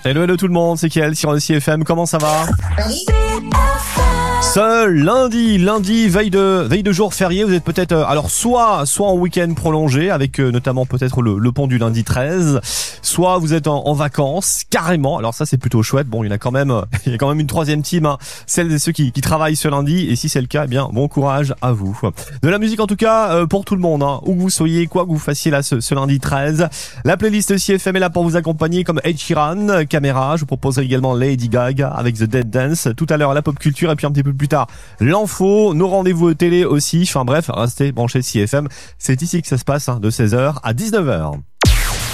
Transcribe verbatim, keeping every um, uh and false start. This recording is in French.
Hello, hello tout le monde, c'est Kiel sur le C F M, comment ça va? Ce lundi, lundi, veille de, veille de jour férié, vous êtes peut-être, euh, alors soit, soit en week-end prolongé, avec euh, notamment peut-être le, le pont du lundi treize, soit vous êtes en, en vacances, carrément, alors ça c'est plutôt chouette, bon il y en a quand même, euh, il y a quand même une troisième team, hein, celles et ceux qui, qui travaillent ce lundi, et si c'est le cas, eh bien bon courage à vous. De la musique en tout cas, euh, pour tout le monde, hein, où que vous soyez, quoi que vous fassiez là ce, ce lundi treize, la playlist C F M est là pour vous accompagner comme Ed Sheeran, Caméra, je vous proposerai également Lady Gaga avec The Dead Dance, tout à l'heure la pop culture, et puis un petit peu plus tard l'info, nos rendez-vous télé aussi, enfin bref, restez branchés C F M, c'est ici que ça se passe, hein, de seize heures à dix-neuf heures.